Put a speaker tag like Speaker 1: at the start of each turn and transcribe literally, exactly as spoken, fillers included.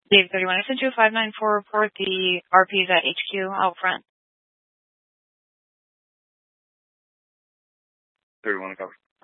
Speaker 1: Dave thirty-one, I sent you a five nine four report. The R P is at H Q out front.
Speaker 2: thirty-one, copy.